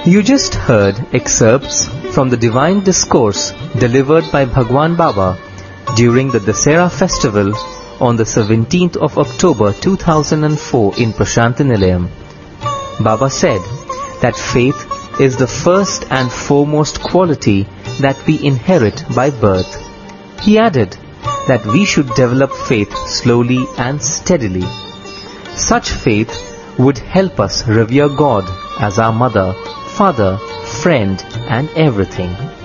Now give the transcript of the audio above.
You just heard excerpts from the Divine Discourse delivered by Bhagwan Baba during the Dasera festival on the 17th of October 2004 in Prashanti Nilayam. Baba said that faith is the first and foremost quality that we inherit by birth. He added that we should develop faith slowly and steadily. Such faith would help us revere God as our mother, father, friend, and everything.